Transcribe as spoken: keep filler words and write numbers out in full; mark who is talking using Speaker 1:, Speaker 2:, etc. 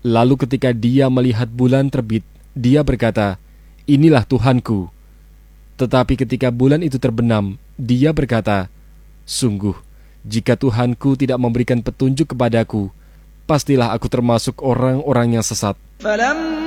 Speaker 1: Lalu ketika dia melihat bulan terbit, dia berkata, "Inilah Tuhanku." Tetapi ketika bulan itu terbenam, dia berkata, "Sungguh, jika Tuhanku tidak memberikan petunjuk kepadaku, pastilah aku termasuk orang-orang yang sesat."